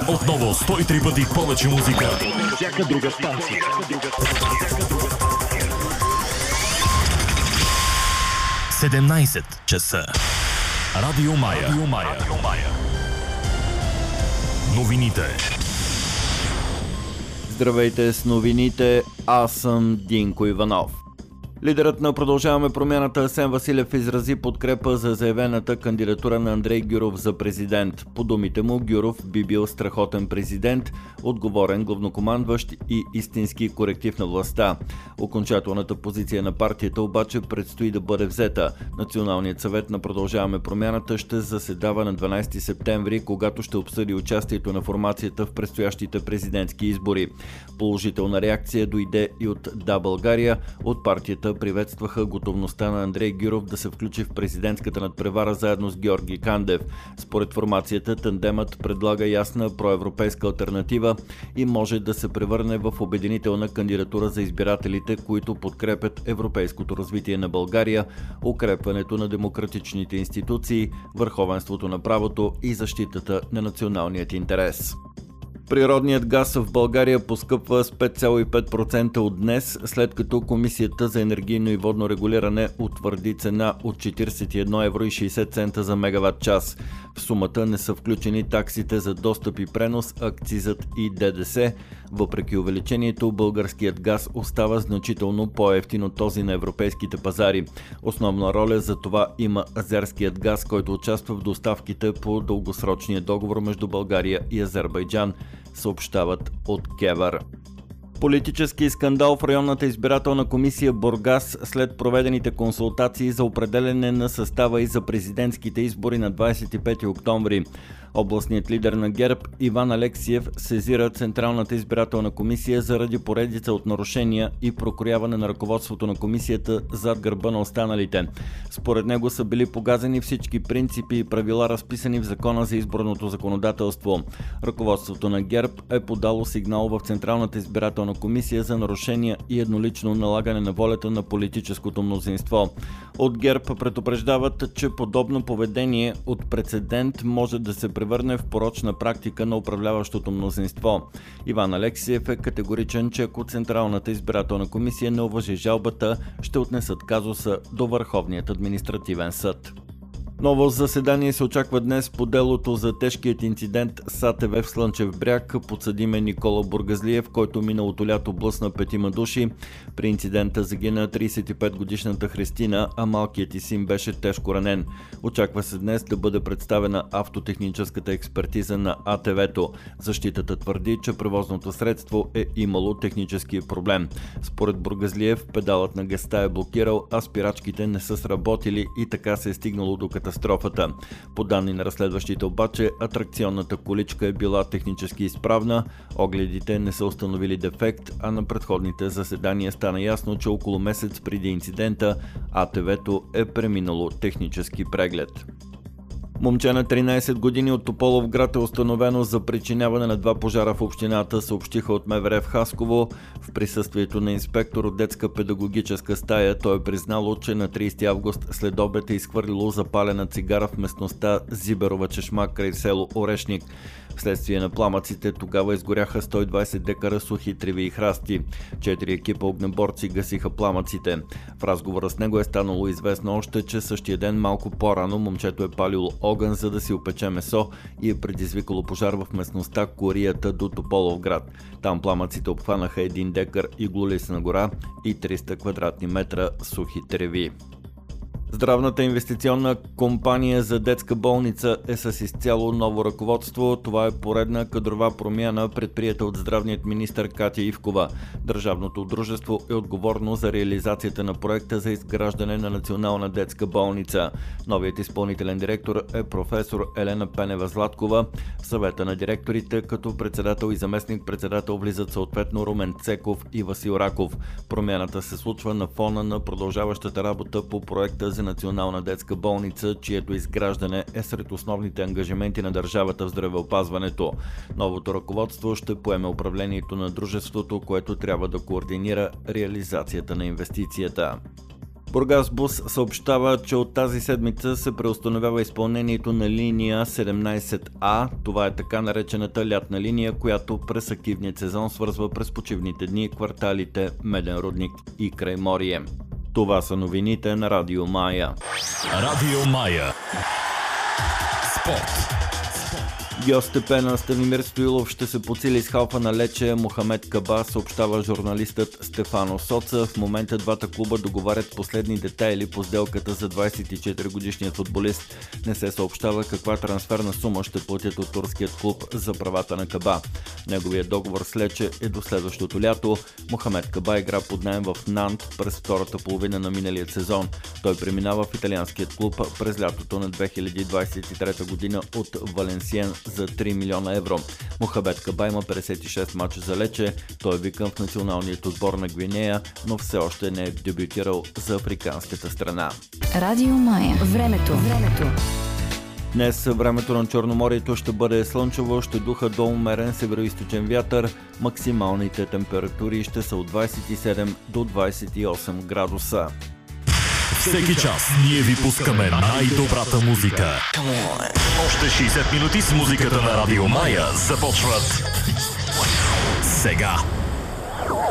Отново 103 пъти повече музика. Всяка друга станция. 17 часа. Радио Мая. Новините. Здравейте с новините, аз съм Динко Иванов. Лидерът на Продължаваме промяната Асен Василев изрази подкрепа за заявената кандидатура на Андрей Гюров за президент. По думите му, Гюров би бил страхотен президент, отговорен главнокомандващ и истински коректив на властта. Окончателната позиция на партията обаче предстои да бъде взета. Националният съвет на Продължаваме промяната ще заседава на 12 септември, когато ще обсъди участието на формацията в предстоящите президентски избори. Положителна реакция дойде и от Да, България. От партията приветстваха готовността на Андрей Гюров да се включи в президентската надпревара заедно с Георги Кандев. Според формацията, тандемът предлага ясна проевропейска алтернатива и може да се превърне в обединителна кандидатура за избирателите, които подкрепят европейското развитие на България, укрепването на демократичните институции, върховенството на правото и защитата на националният интерес. Природният газ в България поскъпва с 5,5% от днес, след като Комисията за енергийно и водно регулиране утвърди цена от 41,60 евро за мегаватт час. В сумата не са включени таксите за достъп и пренос, акцизът и ДДС. Въпреки увеличението, българският газ остава значително по-евтин от този на европейските пазари. Основна роля за това има азерският газ, който участва в доставките по дългосрочния договор между България и Азербайджан, съобщават от КЕВР. Политически скандал в районната избирателна комисия Бургас след проведените консултации за определене на състава и за президентските избори на 25 октомври. Областният лидер на ГЕРБ Иван Алексиев сезира Централната избирателна комисия заради поредица от нарушения и прокрояване на ръководството на комисията зад гърба на останалите. Според него са били погазени всички принципи и правила, разписани в Закона за изборното законодателство. Ръководството на ГЕРБ е подало сигнал в Централната избирателна комисия за нарушения и еднолично налагане на волята на политическото мнозинство. От ГЕРБ предупреждават, че подобно поведение от прецедент може да се превърне в порочна практика на управляващото мнозинство. Иван Алексиев е категоричен, че ако Централната избирателна комисия не уважи жалбата, ще отнесат казуса до Върховният административен съд. Ново заседание се очаква днес по делото за тежкият инцидент с АТВ в Слънчев бряг. Подсъдим е Никола Бургазлиев, който миналото лято блъсна 5 души. При инцидента загина 35-годишната Христина, а малкият й син беше тежко ранен. Очаква се днес да бъде представена автотехническата експертиза на АТВ-то. Защитата твърди, че превозното средство е имало технически проблем. Според Бургазлиев, педалът на газта е блокирал, а спирачките не са сработили и така се е стигнало до катастрофата. По данни на разследващите обаче, атракционната количка е била технически изправна, огледите не са установили дефект, а на предходните заседания стана ясно, че около месец преди инцидента АТВ-то е преминало технически преглед. Момче на 13 години от Тополовград е установено за причиняване на 2 пожара в общината, съобщиха от МВР в Хасково. В присъствието на инспектор от детска педагогическа стая той е признало, че на 30 август след обед е изхвърлило запалена цигара в местността Зиберова чешма край село Орешник. Вследствие на пламъците тогава изгоряха 120 декара сухи треви и храсти. 4 екипа огнеборци гасиха пламъците. В разговора с него е станало известно още, че същия ден малко по-рано момчето е палило огън, за да си опече месо и е предизвикало пожар в местността Корията до Тополовград. Там пламъците обхванаха 1 декар иглолистна гора и 300 квадратни метра сухи треви. Здравната инвестиционна компания за детска болница е с изцяло ново ръководство. Това е поредна кадрова промяна, предприета от здравният министър Катя Ивкова. Държавното дружество е отговорно за реализацията на проекта за изграждане на национална детска болница. Новият изпълнителен директор е професор Елена Пенева-Златкова. В съвета на директорите като председател и заместник-председател влизат съответно Румен Цеков и Васил Раков. Промяната се случва на фона на продължаващата работа по проекта за национална детска болница, чието изграждане е сред основните ангажименти на държавата в здравеопазването. Новото ръководство ще поеме управлението на дружеството, което трябва да координира реализацията на инвестицията. Бургасбус съобщава, че от тази седмица се преустановява изпълнението на линия 17А. Това е така наречената лятна линия, която през активния сезон свързва през почивните дни кварталите Меден рудник и Крайморие. Това са новините на Радио Мая. Радио Мая. Спорт. Геостепена Станимир Стоилов ще се подсили с халфа на Лече Мохамед Каба, съобщава журналистът Стефано Соца. В момента двата клуба договарят последни детайли по сделката за 24-годишният футболист. Не се съобщава каква трансферна сума ще платят от турският клуб за правата на Каба. Неговият договор с Лече е до следващото лято. Мохамед Каба игра под наем в Нант през втората половина на миналия сезон. Той преминава в италианският клуб през лятото на 2023 година от Валенсиен за 3 милиона евро. Мохамед Каба има 56 мача за Лече. Той е викан в националният отбор на Гвинея, но все още не е дебютирал за африканската страна. Радио Мая. Времето. Днес времето на Черноморието ще бъде слънчево, ще духа до умерен североизточен вятър. Максималните температури ще са от 27 до 28 градуса. Всеки час ние ви пускаме най-добрата музика. Още 60 минути с музиката на Радио Мая започват сега.